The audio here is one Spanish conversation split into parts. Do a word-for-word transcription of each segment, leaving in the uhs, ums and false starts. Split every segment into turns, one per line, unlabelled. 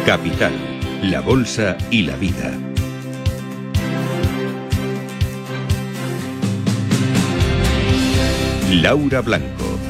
Capital, la bolsa y la vida. Laura Blanco.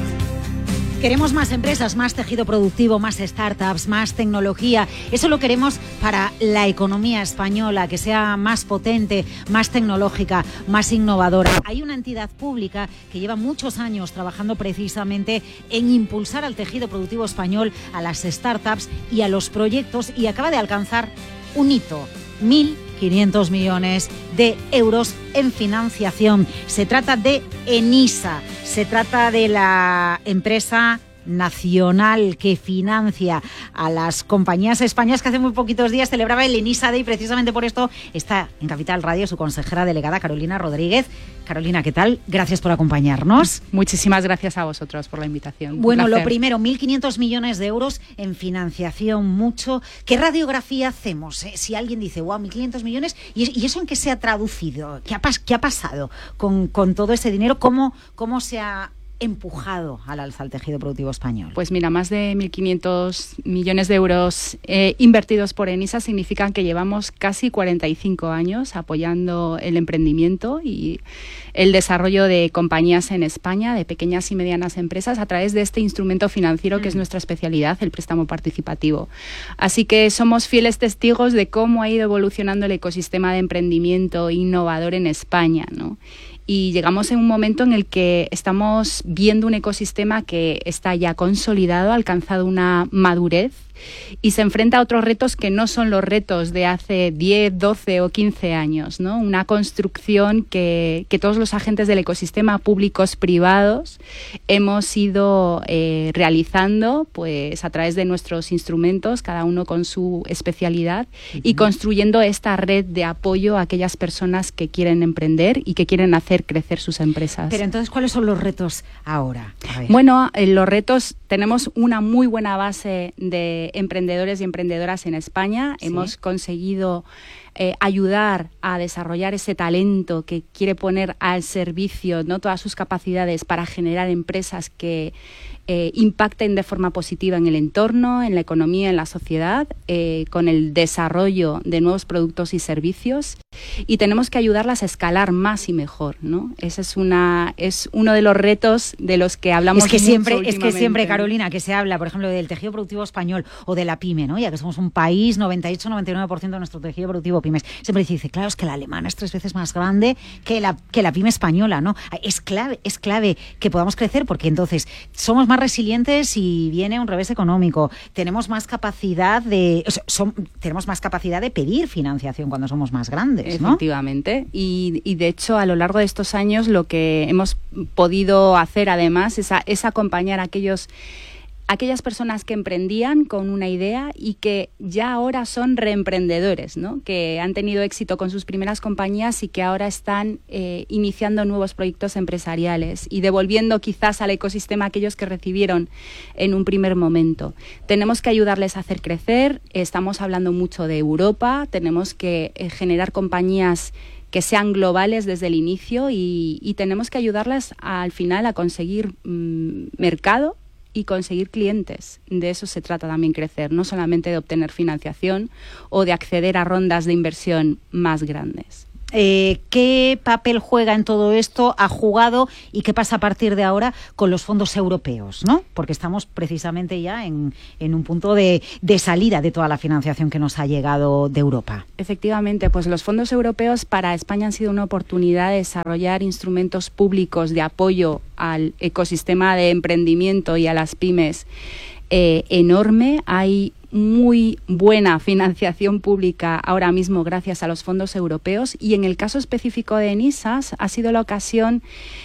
Queremos más empresas, más tejido productivo, más startups, más tecnología. Eso lo queremos para la economía española, que sea más potente, más tecnológica, más innovadora. Hay una entidad pública que lleva muchos años trabajando precisamente en impulsar al tejido productivo español, a las startups y a los proyectos, y acaba de alcanzar un hito: mil quinientos millones de euros en financiación. Se trata de Enisa, se trata de la empresa nacional que financia a las compañías españolas, que hace muy poquitos días celebraba el Enisa Day. Precisamente por esto está en Capital Radio su consejera delegada, Carolina Rodríguez. Carolina, ¿qué tal? Gracias por acompañarnos.
Muchísimas gracias a vosotros por la invitación.
Bueno, lo primero, mil quinientos millones de euros en financiación, mucho. ¿Qué radiografía hacemos? Eh? Si alguien dice, wow, mil quinientos millones, ¿y, y eso en qué se ha traducido? ¿Qué ha, qué ha pasado con, con todo ese dinero? ¿Cómo, cómo se ha empujado al alza al tejido productivo español?
Pues mira, más de mil quinientos millones de euros eh, invertidos por Enisa significan que llevamos casi cuarenta y cinco años apoyando el emprendimiento y el desarrollo de compañías en España, de pequeñas y medianas empresas, a través de este instrumento financiero que es nuestra especialidad, el préstamo participativo. Así que somos fieles testigos de cómo ha ido evolucionando el ecosistema de emprendimiento innovador en España, ¿no? Y llegamos en un momento en el que estamos viendo un ecosistema que está ya consolidado, ha alcanzado una madurez y se enfrenta a otros retos que no son los retos de hace diez, doce o quince años, ¿no? Una construcción que, que todos los agentes del ecosistema, públicos, privados, hemos ido eh, realizando pues, a través de nuestros instrumentos, cada uno con su especialidad, uh-huh. y construyendo esta red de apoyo a aquellas personas que quieren emprender y que quieren hacer crecer sus empresas.
Pero entonces, ¿cuáles son los retos ahora?
Bueno, eh, los retos, tenemos una muy buena base de emprendedores y emprendedoras en España. ¿Sí? Hemos conseguido eh, ayudar a desarrollar ese talento que quiere poner al servicio, ¿no?, todas sus capacidades para generar empresas que eh, impacten de forma positiva en el entorno, en la economía, en la sociedad, eh, con el desarrollo de nuevos productos y servicios. Y tenemos que ayudarlas a escalar más y mejor, ¿no? Ese es una es uno de los retos de los que hablamos.
Es que
mucho
siempre es que
últimamente.
siempre, Carolina, que se habla, por ejemplo, del tejido productivo español o de la pyme, ¿no? Ya que somos un país, noventa y ocho, noventa y nueve por ciento de nuestro tejido productivo pymes. Siempre se dice, claro, es que la alemana es tres veces más grande que la que la pyme española, ¿no? Es clave, es clave que podamos crecer, porque entonces somos más resilientes si viene un revés económico. Tenemos más capacidad de o sea, son, tenemos más capacidad de pedir financiación cuando somos más grandes, ¿no?
Efectivamente. Y, y de hecho, a lo largo de estos años, lo que hemos podido hacer además es, a, es acompañar a aquellos aquellas personas que emprendían con una idea y que ya ahora son reemprendedores, ¿no? Que han tenido éxito con sus primeras compañías y que ahora están eh, iniciando nuevos proyectos empresariales y devolviendo quizás al ecosistema aquellos que recibieron en un primer momento. Tenemos que ayudarles a hacer crecer. Estamos hablando mucho de Europa. Tenemos que eh, generar compañías que sean globales desde el inicio y, y tenemos que ayudarlas a, al final a conseguir mmm, mercado y conseguir clientes. De eso se trata también crecer, no solamente de obtener financiación o de acceder a rondas de inversión más grandes.
Eh, ¿Qué papel juega en todo esto? ¿Ha jugado? ¿Y qué pasa a partir de ahora con los fondos europeos, ¿no? Porque estamos precisamente ya en, en un punto de, de salida de toda la financiación que nos ha llegado de Europa.
Efectivamente, pues los fondos europeos para España han sido una oportunidad de desarrollar instrumentos públicos de apoyo al ecosistema de emprendimiento y a las pymes eh, enorme. Hay muy buena financiación pública ahora mismo gracias a los fondos europeos, y en el caso específico de Enisa ha sido la ocasión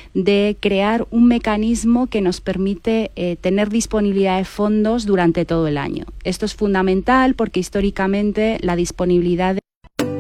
de crear un mecanismo que nos permite eh, tener disponibilidad de fondos durante todo el año. Esto es fundamental porque históricamente la disponibilidad de...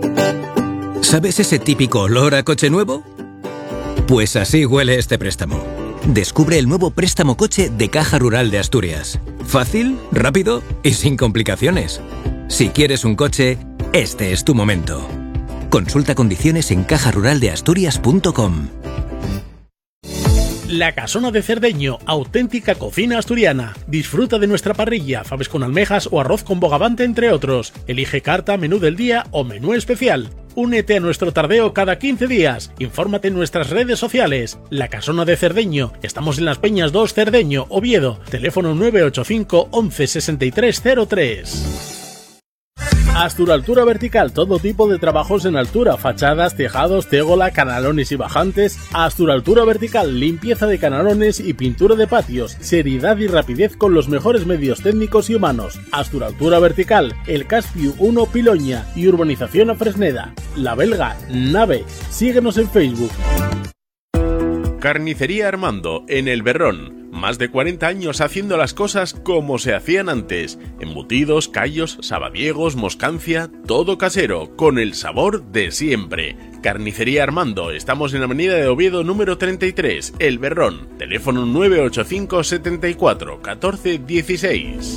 ¿Sabes ese típico olor a coche nuevo? Pues así huele este préstamo. Descubre el nuevo préstamo coche de Caja Rural de Asturias. Fácil, rápido y sin complicaciones. Si quieres un coche, este es tu momento. Consulta condiciones en caja rural de asturias punto com.
La Casona de Cerdeño, auténtica cocina asturiana. Disfruta de nuestra parrilla, faves con almejas o arroz con bogavante, entre otros. Elige carta, menú del día o menú especial. Únete a nuestro tardeo cada quince días. Infórmate en nuestras redes sociales. La Casona de Cerdeño. Estamos en Las Peñas dos, Cerdeño, Oviedo. Teléfono nueve ocho cinco once sesenta y tres cero tres. Asturaltura Vertical, todo tipo de trabajos en altura, fachadas, tejados, tegola, canalones y bajantes. Asturaltura Vertical, limpieza de canalones y pintura de patios, seriedad y rapidez con los mejores medios técnicos y humanos. Asturaltura Vertical, El Caspiu uno Piloña y Urbanización a Fresneda. La Belga, Nave. Síguenos en Facebook.
Carnicería Armando, en El Berrón. Más de cuarenta años haciendo las cosas como se hacían antes. Embutidos, callos, sabadiegos, moscancia, todo casero, con el sabor de siempre. Carnicería Armando, estamos en la avenida de Oviedo número treinta y tres, El Berrón. Teléfono nueve ocho cinco setenta y cuatro catorce dieciséis.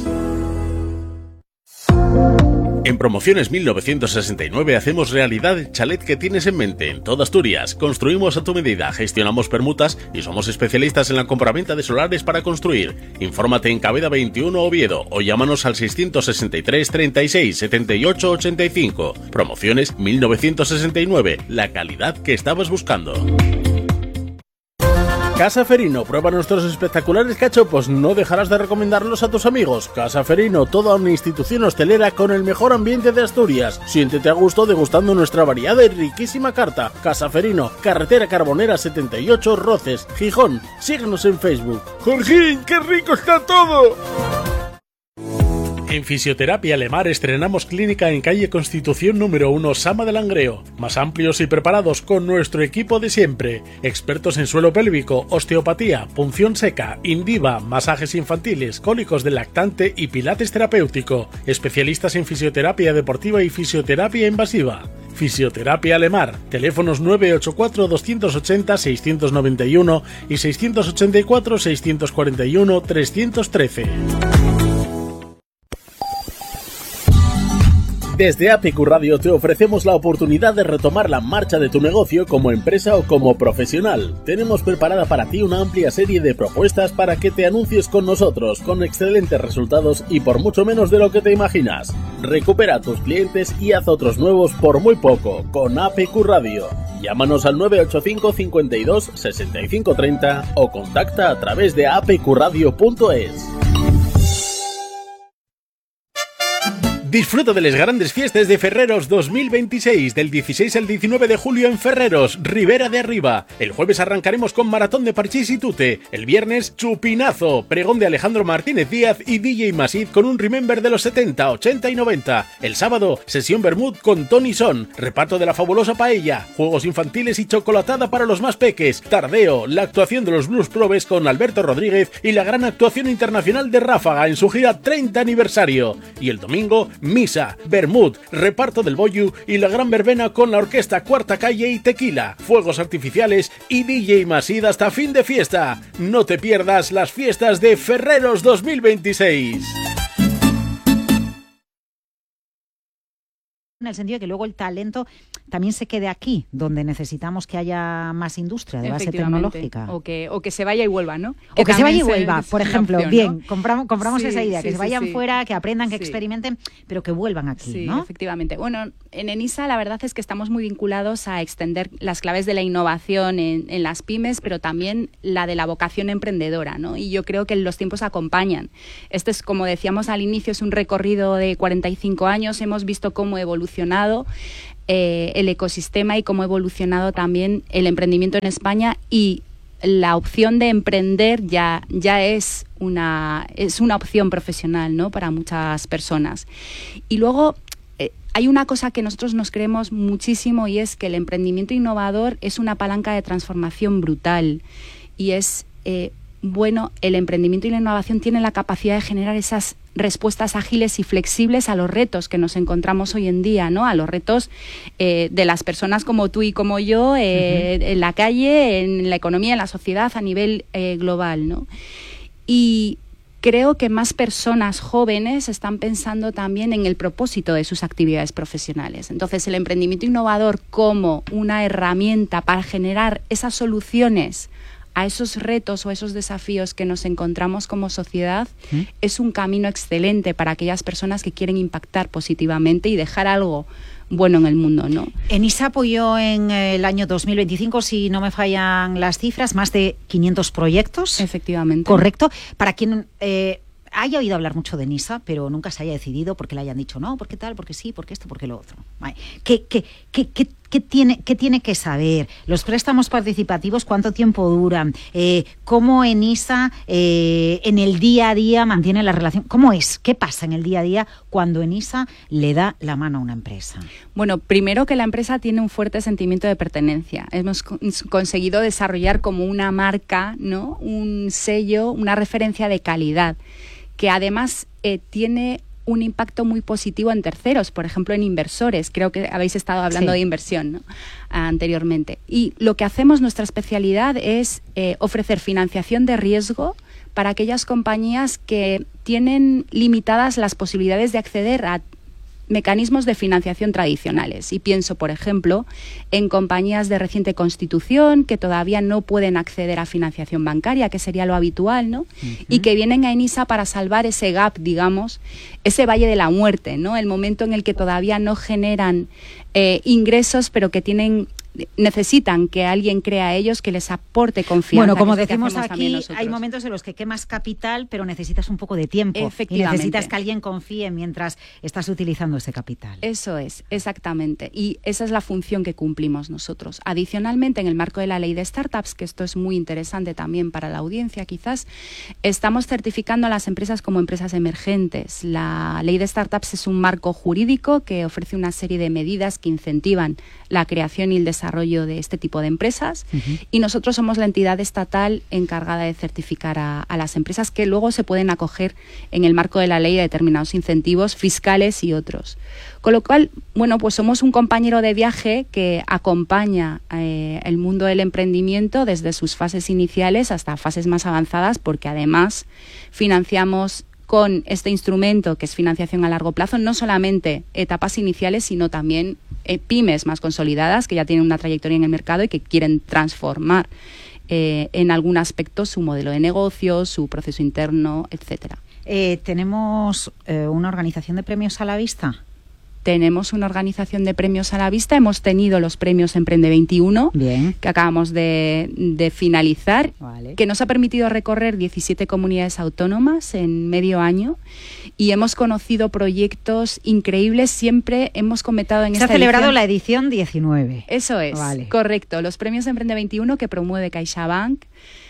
En Promociones mil novecientos sesenta y nueve hacemos realidad el chalet que tienes en mente en toda Asturias. Construimos a tu medida, gestionamos permutas y somos especialistas en la compraventa de solares para construir. Infórmate en Cabeda veintiuno Oviedo o llámanos al seiscientos sesenta y tres treinta y seis setenta y ocho ochenta y cinco. Promociones mil novecientos sesenta y nueve, la calidad que estabas buscando.
Casa Ferino, prueba nuestros espectaculares cachopos, no dejarás de recomendarlos a tus amigos. Casa Ferino, toda una institución hostelera con el mejor ambiente de Asturias. Siéntete a gusto degustando nuestra variada y riquísima carta. Casa Ferino, carretera Carbonera setenta y ocho, Roces, Gijón. Síguenos en Facebook. ¡Jorgín, qué rico está todo! En Fisioterapia Lemar estrenamos clínica en calle Constitución número uno, Sama de Langreo. Más amplios y preparados con nuestro equipo de siempre. Expertos en suelo pélvico, osteopatía, punción seca, Indiva, masajes infantiles, cólicos del lactante y pilates terapéutico. Especialistas en fisioterapia deportiva y fisioterapia invasiva. Fisioterapia Lemar. Teléfonos nueve ocho cuatro dos ochenta seis nueve uno y seis ocho cuatro seis cuatro uno tres uno tres. Desde A P Q Radio te ofrecemos la oportunidad de retomar la marcha de tu negocio como empresa o como profesional. Tenemos preparada para ti una amplia serie de propuestas para que te anuncies con nosotros, con excelentes resultados y por mucho menos de lo que te imaginas. Recupera a tus clientes y haz otros nuevos por muy poco, con A P Q Radio. Llámanos al nueve ocho cinco cincuenta y dos sesenta y cinco treinta o contacta a través de a p q radio punto es. Disfruta de las grandes fiestas de Ferreros dos mil veintiséis, del dieciséis al diecinueve de julio en Ferreros, Ribera de Arriba. El jueves arrancaremos con maratón de parchís y tute. El viernes, chupinazo, pregón de Alejandro Martínez Díaz y D J Masid con un remember de los setenta, ochenta y noventa. El sábado, sesión Bermud con Tony Son, reparto de la fabulosa paella, juegos infantiles y chocolatada para los más peques. Tardeo, la actuación de los Blues Probes con Alberto Rodríguez y la gran actuación internacional de Ráfaga en su gira treinta aniversario. Y el domingo, misa, Bermud, reparto del Boyu y la gran verbena con la orquesta Cuarta Calle y Tequila, fuegos artificiales y D J Masid hasta fin de fiesta. No te pierdas las fiestas de Ferreros dos mil veintiséis.
En el sentido de que luego el talento también se quede aquí, donde necesitamos que haya más industria de base tecnológica.
O que, o que se vaya y vuelva, ¿no?
O
que,
que se vaya y vuelva, por ejemplo.
Opción,
bien,
¿no?
compramos, compramos
sí,
esa idea,
sí,
que se vayan
sí, sí.
fuera, que aprendan, que
sí.
experimenten, pero que vuelvan aquí,
sí,
¿no?
Efectivamente. Bueno, en ENISA la verdad es que estamos muy vinculados a extender las claves de la innovación en, en las pymes, pero también la de la vocación emprendedora, ¿no? Y yo creo que los tiempos acompañan. Este es, como decíamos al inicio, es un recorrido de cuarenta y cinco años. Hemos visto cómo ha evolucionado eh, el ecosistema y cómo ha evolucionado también el emprendimiento en España, y la opción de emprender ya, ya es una, es una opción profesional, ¿no? Para muchas personas. Y luego eh, hay una cosa que nosotros nos creemos muchísimo, y es que el emprendimiento innovador es una palanca de transformación brutal. Y es, eh, bueno, el emprendimiento y la innovación tienen la capacidad de generar esas respuestas ágiles y flexibles a los retos que nos encontramos hoy en día, ¿no? A los retos eh, de las personas como tú y como yo, eh, uh-huh. en la calle, en la economía, en la sociedad, a nivel eh, global, ¿no? Y creo que más personas jóvenes están pensando también en el propósito de sus actividades profesionales. Entonces, el emprendimiento innovador como una herramienta para generar esas soluciones a esos retos o esos desafíos que nos encontramos como sociedad, ¿Mm? es un camino excelente para aquellas personas que quieren impactar positivamente y dejar algo bueno en el mundo, ¿no?
ENISA apoyó en el año dos mil veinticinco, si no me fallan las cifras, más de quinientos proyectos.
Efectivamente.
Correcto. Para quien eh, haya oído hablar mucho de ENISA, pero nunca se haya decidido porque le hayan dicho no, porque tal, porque sí, porque esto, porque lo otro. Vale. ¿Qué, qué, qué, qué, qué, tiene, ¿Qué tiene que saber? ¿Los préstamos participativos cuánto tiempo duran? Eh, ¿Cómo ENISA eh, en el día a día mantiene la relación? ¿Cómo es? ¿Qué pasa en el día a día cuando ENISA le da la mano a una empresa?
Bueno, primero que la empresa tiene un fuerte sentimiento de pertenencia. Hemos conseguido desarrollar como una marca, ¿no? Un sello, una referencia de calidad, que además eh, tiene un impacto muy positivo en terceros, por ejemplo en inversores. Creo que habéis estado hablando sí. de inversión, ¿no? anteriormente. Y lo que hacemos, nuestra especialidad es eh, ofrecer financiación de riesgo para aquellas compañías que tienen limitadas las posibilidades de acceder a mecanismos de financiación tradicionales. Y pienso, por ejemplo, en compañías de reciente constitución que todavía no pueden acceder a financiación bancaria, que sería lo habitual, ¿no? Uh-huh. Y que vienen a ENISA para salvar ese gap, digamos, ese valle de la muerte, ¿no? El momento en el que todavía no generan eh, ingresos, pero que tienen necesitan que alguien crea a ellos, que les aporte confianza.
Bueno, como decimos aquí, hay momentos en los que quemas capital, pero necesitas un poco de tiempo. Y necesitas que alguien confíe mientras estás utilizando ese capital.
Eso es, exactamente. Y esa es la función que cumplimos nosotros. Adicionalmente, en el marco de la ley de startups, que esto es muy interesante también para la audiencia quizás, estamos certificando a las empresas como empresas emergentes. La ley de startups es un marco jurídico que ofrece una serie de medidas que incentivan la creación y el desarrollo desarrollo de este tipo de empresas, uh-huh. y nosotros somos la entidad estatal encargada de certificar a, a las empresas, que luego se pueden acoger en el marco de la ley a determinados incentivos fiscales y otros. Con lo cual, bueno, pues somos un compañero de viaje que acompaña eh, el mundo del emprendimiento desde sus fases iniciales hasta fases más avanzadas, porque además financiamos con este instrumento, que es financiación a largo plazo, no solamente etapas iniciales, sino también eh, pymes más consolidadas que ya tienen una trayectoria en el mercado y que quieren transformar eh, en algún aspecto su modelo de negocio, su proceso interno, etcétera.
Eh, ¿Tenemos eh, una organización de premios a la vista?
Tenemos una organización de premios a la vista. Hemos tenido los premios Emprende veintiuno, Bien. que acabamos de, de finalizar, vale. que nos ha permitido recorrer diecisiete comunidades autónomas en medio año, y hemos conocido proyectos increíbles. Siempre hemos comentado en
Se
esta
ha celebrado
edición,
la edición diecinueve.
Eso es, vale. correcto. Los premios Emprende veintiuno que promueve CaixaBank,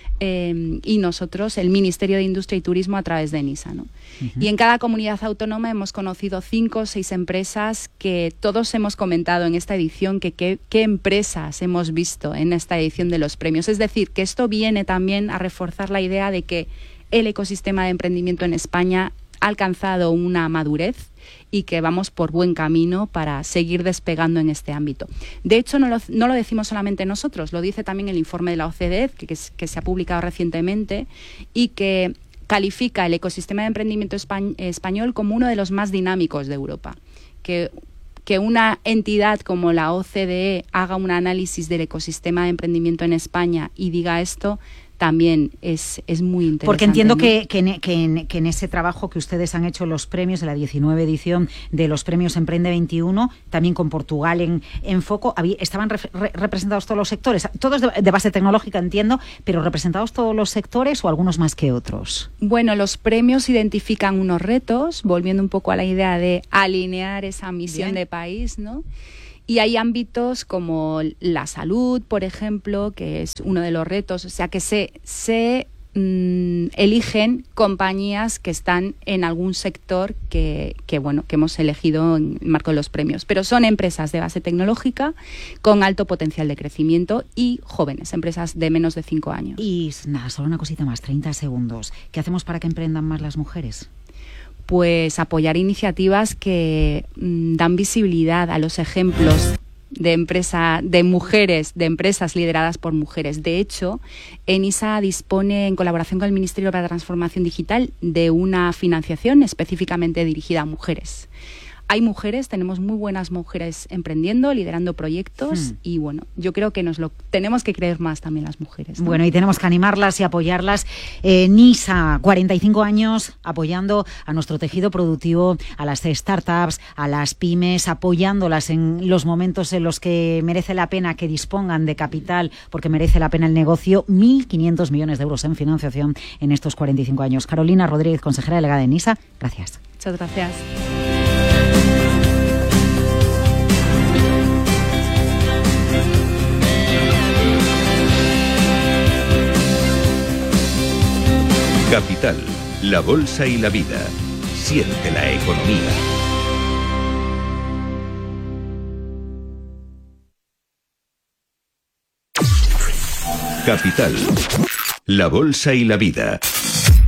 Eh, y nosotros, el Ministerio de Industria y Turismo, a través de ENISA, ¿no? Uh-huh. Y en cada comunidad autónoma hemos conocido cinco o seis empresas que todos hemos comentado en esta edición que qué empresas hemos visto en esta edición de los premios. Es decir, que esto viene también a reforzar la idea de que el ecosistema de emprendimiento en España ha alcanzado una madurez y que vamos por buen camino para seguir despegando en este ámbito. De hecho, no lo, no lo decimos solamente nosotros, lo dice también el informe de la O C D E, que, que, que se ha publicado recientemente y que califica el ecosistema de emprendimiento españ- español como uno de los más dinámicos de Europa. Que, que una entidad como la O C D E haga un análisis del ecosistema de emprendimiento en España y diga esto, también es, es muy interesante.
Porque entiendo,
¿no?
que, que, en, que, en, que en ese trabajo que ustedes han hecho, los premios de la diecinueve edición de los premios Emprende veintiuno, también con Portugal en, en foco, había, estaban re, re, representados todos los sectores, todos de, de base tecnológica, entiendo, pero representados todos los sectores o algunos más que otros.
Bueno, los premios identifican unos retos, volviendo un poco a la idea de alinear esa misión Bien. de país, ¿no? Y hay ámbitos como la salud, por ejemplo, que es uno de los retos. O sea, que se, se mmm, eligen compañías que están en algún sector que, que, bueno, que hemos elegido en el marco de los premios. Pero son empresas de base tecnológica con alto potencial de crecimiento y jóvenes, empresas de menos de cinco años.
Y nada, solo una cosita más, treinta segundos. ¿Qué hacemos para que emprendan más las mujeres?
Pues apoyar iniciativas que mmm, dan visibilidad a los ejemplos de empresa, de mujeres, de empresas lideradas por mujeres. De hecho, ENISA dispone, en colaboración con el Ministerio para la Transformación Digital, de una financiación específicamente dirigida a mujeres. hay mujeres, tenemos muy buenas mujeres emprendiendo, liderando proyectos hmm. y bueno, yo creo que nos lo tenemos que creer más también las mujeres, ¿no?
Bueno, y tenemos que animarlas y apoyarlas. Eh, NISA, cuarenta y cinco años apoyando a nuestro tejido productivo, a las startups, a las pymes, apoyándolas en los momentos en los que merece la pena que dispongan de capital, porque merece la pena el negocio. mil quinientos millones de euros en financiación en estos cuarenta y cinco años. Carolina Rodríguez, consejera delegada de NISA, gracias.
Muchas gracias.
Capital, la bolsa y la vida. Siente la economía. Capital, la bolsa y la vida.